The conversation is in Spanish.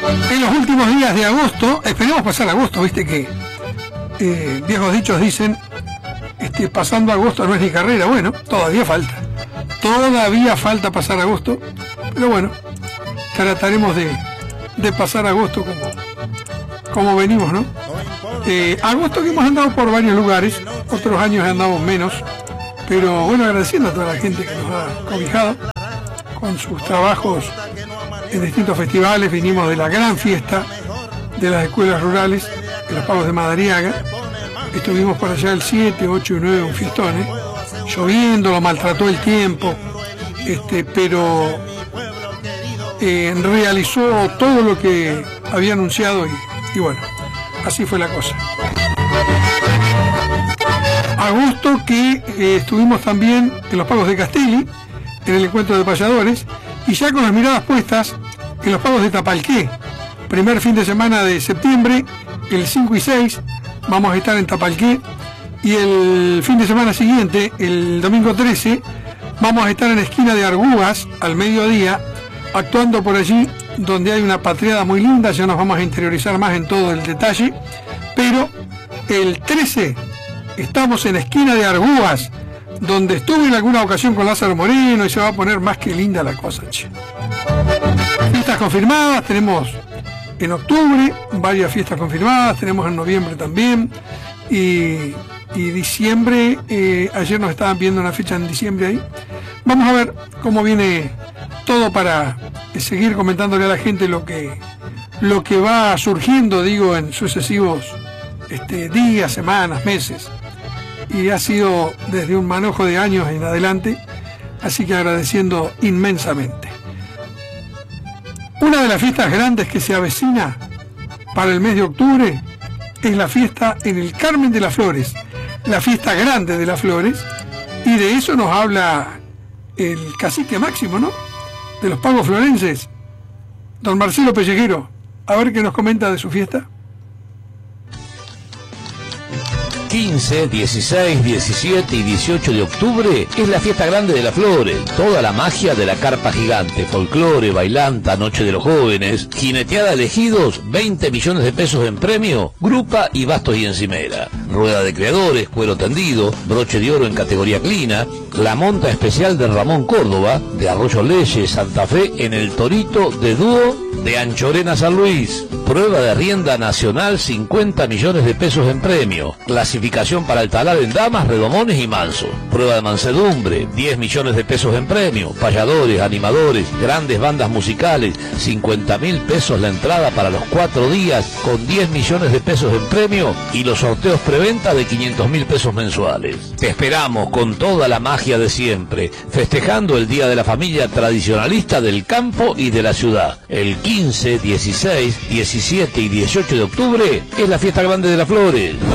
En los últimos días de agosto, esperemos pasar agosto, viste que viejos dichos dicen, pasando agosto no es ni carrera. Bueno, todavía falta pasar agosto, pero bueno, trataremos de pasar agosto como venimos, ¿no? Agosto que hemos andado por varios lugares, otros años andamos menos, pero bueno, agradeciendo a toda la gente que nos ha cobijado con sus trabajos en distintos festivales. Vinimos de la gran fiesta de las escuelas rurales, de los Pagos de Madariaga. Estuvimos por allá el 7, 8 y 9, un fiestón, lloviendo, lo maltrató el tiempo, pero realizó todo lo que había anunciado y bueno, así fue la cosa. Agosto que estuvimos también en los Pagos de Castelli, en el encuentro de payadores, y ya con las miradas puestas en los Pagos de Tapalqué. Primer fin de semana de septiembre, el 5 y 6, vamos a estar en Tapalqué, y el fin de semana siguiente, el domingo 13, vamos a estar en la esquina de Argúas, al mediodía, actuando por allí, donde hay una patriada muy linda. Ya nos vamos a interiorizar más en todo el detalle, pero el 13 estamos en la esquina de Argúas, donde estuve en alguna ocasión con Lázaro Moreno, y se va a poner más que linda la cosa, che. Fiestas confirmadas tenemos en octubre, varias fiestas confirmadas, tenemos en noviembre también, y diciembre, ayer nos estaban viendo una fecha en diciembre ahí. Vamos a ver cómo viene todo para seguir comentándole a la gente lo que va surgiendo, digo, en sucesivos días, semanas, meses. Y ha sido desde un manojo de años en adelante, así que agradeciendo inmensamente. Una de las fiestas grandes que se avecina para el mes de octubre es la fiesta en el Carmen de las Flores, la fiesta grande de las Flores, y de eso nos habla el cacique máximo, ¿no?, de los Pagos florenses, don Marcelo Pellejero. A ver qué nos comenta de su fiesta. 15, 16, 17 y 18 de octubre es la fiesta grande de las Flores. Toda la magia de la carpa gigante, folclore, bailanta, noche de los jóvenes, jineteada elegidos, 20 millones de pesos en premio, grupa y bastos y encimera, rueda de creadores, cuero tendido, broche de oro en categoría clina, la monta especial de Ramón Córdoba, de Arroyo Leyes, Santa Fe, en el Torito de dúo de Anchorena San Luis, prueba de rienda nacional, 50 millones de pesos en premio, clasificación para el talar en damas, redomones y mansos, prueba de mansedumbre, 10 millones de pesos en premio, payadores, animadores, grandes bandas musicales, 50.000 pesos la entrada para los 4 días, con 10 millones de pesos en premio, y los sorteos preventa de 500.000 pesos mensuales. Te esperamos con toda la magia de siempre, festejando el Día de la Familia tradicionalista del campo y de la ciudad. El 15, 16, 17 y 18 de octubre es la fiesta grande de las Flores.